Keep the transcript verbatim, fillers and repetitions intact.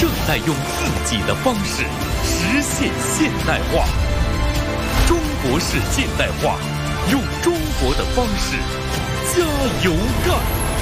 正在用自己的方式实现现代化。中国式现代化，用中国的方式加油干！